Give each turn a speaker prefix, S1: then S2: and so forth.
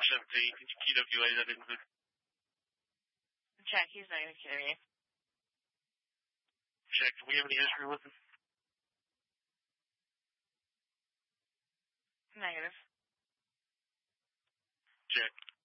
S1: TWA, that includes.
S2: Check, he's not going to carry you.
S1: Check, do we have any history with him?
S2: Negative.
S1: Check.